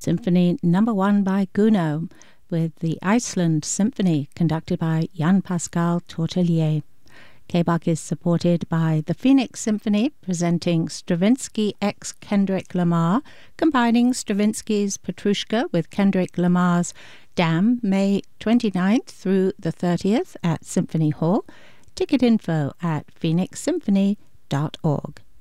Symphony Number 1 by Gounod, with the Iceland Symphony conducted by Jan Pascal Tortelier. K-Bach is supported by the Phoenix Symphony, presenting Stravinsky x Kendrick Lamar, combining Stravinsky's Petrushka with Kendrick Lamar's Dam, May 29th through the 30th at Symphony Hall. Ticket info at phoenixsymphony.org.